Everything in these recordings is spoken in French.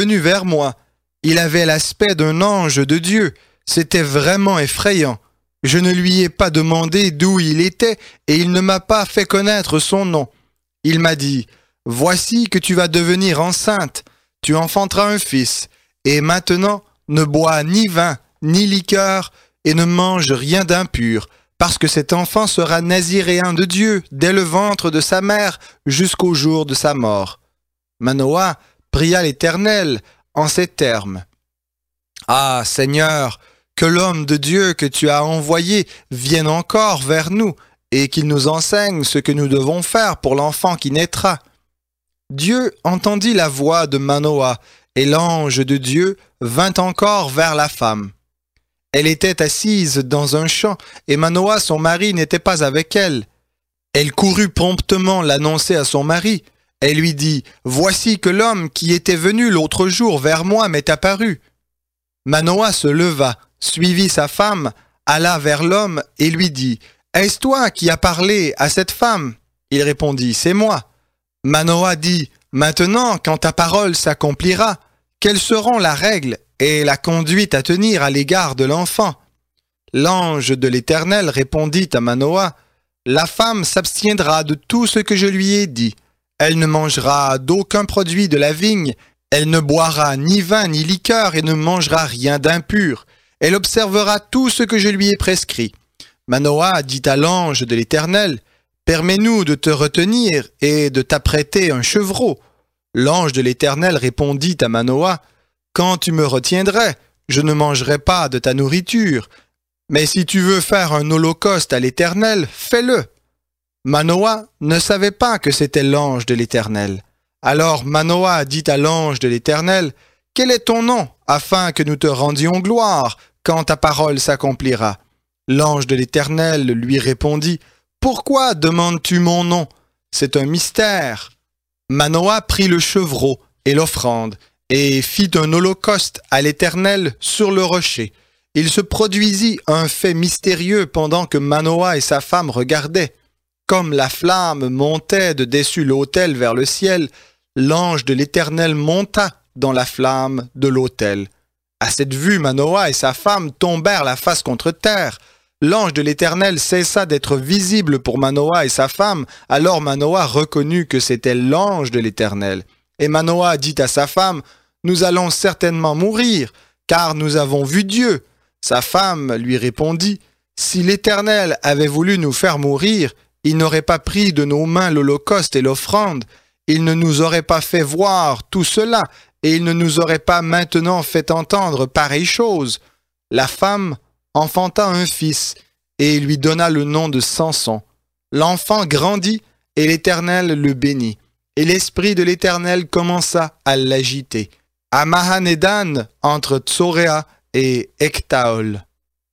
venu vers moi. Il avait l'aspect d'un ange de Dieu. C'était vraiment effrayant. Je ne lui ai pas demandé d'où il était et il ne m'a pas fait connaître son nom. Il m'a dit, « Voici que tu vas devenir enceinte. Tu enfanteras un fils. Et maintenant, ne bois ni vin, ni liqueur, et ne mange rien d'impur, parce que cet enfant sera naziréen de Dieu dès le ventre de sa mère jusqu'au jour de sa mort. » Manoah pria l'Éternel en ces termes. « Ah, Seigneur, que l'homme de Dieu que tu as envoyé vienne encore vers nous et qu'il nous enseigne ce que nous devons faire pour l'enfant qui naîtra. » Dieu entendit la voix de Manoah et l'ange de Dieu vint encore vers la femme. Elle était assise dans un champ et Manoah, son mari, n'était pas avec elle. Elle courut promptement l'annoncer à son mari. Elle lui dit, « Voici que l'homme qui était venu l'autre jour vers moi m'est apparu. » Manoah se leva, suivit sa femme, alla vers l'homme et lui dit, « Est-ce toi qui as parlé à cette femme ?» Il répondit, « C'est moi. » Manoah dit, « Maintenant, quand ta parole s'accomplira, quelles seront la règle et la conduite à tenir à l'égard de l'enfant ?» L'ange de l'Éternel répondit à Manoah, « La femme s'abstiendra de tout ce que je lui ai dit. Elle ne mangera d'aucun produit de la vigne, elle ne boira ni vin ni liqueur et ne mangera rien d'impur. Elle observera tout ce que je lui ai prescrit. » Manoah dit à l'ange de l'Éternel, « Permets-nous de te retenir et de t'apprêter un chevreau. » L'ange de l'Éternel répondit à Manoah, « Quand tu me retiendrais, je ne mangerai pas de ta nourriture. Mais si tu veux faire un holocauste à l'Éternel, fais-le. » Manoah ne savait pas que c'était l'ange de l'Éternel. Alors Manoah dit à l'ange de l'Éternel, « Quel est ton nom, afin que nous te rendions gloire quand ta parole s'accomplira ?» L'ange de l'Éternel lui répondit, « Pourquoi demandes-tu mon nom? C'est un mystère. » Manoah prit le chevreau et l'offrande, et fit un holocauste à l'Éternel sur le rocher. Il se produisit un fait mystérieux pendant que Manoah et sa femme regardaient. Comme la flamme montait de dessus l'autel vers le ciel, l'ange de l'Éternel monta dans la flamme de l'autel. À cette vue, Manoah et sa femme tombèrent la face contre terre. L'ange de l'Éternel cessa d'être visible pour Manoah et sa femme. Alors Manoah reconnut que c'était l'ange de l'Éternel. Et Manoah dit à sa femme, « Nous allons certainement mourir, car nous avons vu Dieu. » Sa femme lui répondit, « Si l'Éternel avait voulu nous faire mourir, il n'aurait pas pris de nos mains l'holocauste et l'offrande. Il ne nous aurait pas fait voir tout cela, et il ne nous aurait pas maintenant fait entendre pareille chose. » La femme enfanta un fils, et lui donna le nom de Samson. L'enfant grandit, et l'Éternel le bénit. Et l'esprit de l'Éternel commença à l'agiter, à Mahanédan, entre Tsoréa et Ectaol.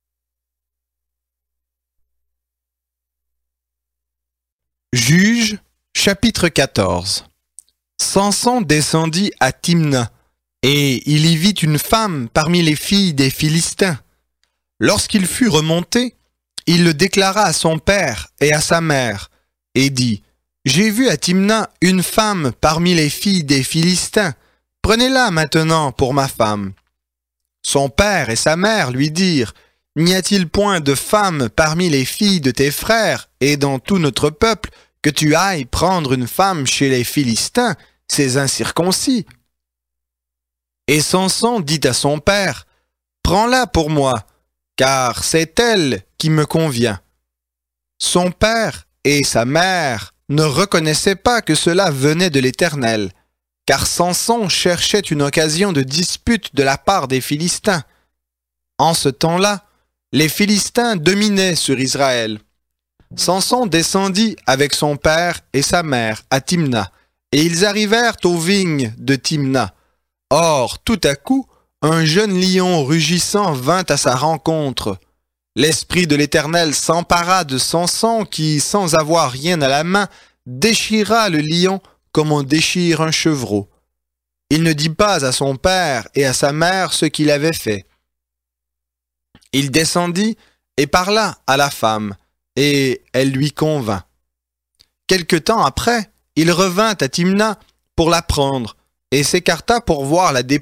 Juges, chapitre 14. Samson descendit à Timna, et il y vit une femme parmi les filles des Philistins. Lorsqu'il fut remonté, il le déclara à son père et à sa mère, et dit, « J'ai vu à Timna une femme parmi les filles des Philistins. Prenez-la maintenant pour ma femme. » Son père et sa mère lui dirent, « N'y a-t-il point de femme parmi les filles de tes frères et dans tout notre peuple que tu ailles prendre une femme chez les Philistins, ces incirconcis? » Et Samson dit à son père, « Prends-la pour moi, car c'est elle qui me convient. » Son père et sa mère ne reconnaissaient pas que cela venait de l'Éternel, car Samson cherchait une occasion de dispute de la part des Philistins. En ce temps-là, les Philistins dominaient sur Israël. Samson descendit avec son père et sa mère à Timna, et ils arrivèrent aux vignes de Timna. Or, tout à coup, un jeune lion rugissant vint à sa rencontre. L'esprit de l'Éternel s'empara de Samson qui, sans avoir rien à la main, déchira le lion comme on déchire un chevreau. Il ne dit pas à son père et à sa mère ce qu'il avait fait. Il descendit et parla à la femme, et elle lui convint. Quelque temps après, il revint à Timna pour la prendre, et s'écarta pour voir la